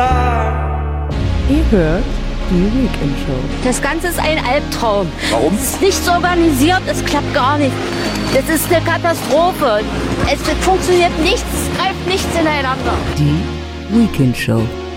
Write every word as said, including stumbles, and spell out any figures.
star. Ihr hört die Weekend Show. Das Ganze ist ein Albtraum. Warum? Es ist nichts organisiert, es klappt gar nicht. Das ist eine Katastrophe. Es funktioniert nichts, es greift nichts ineinander. Die Weekend Show.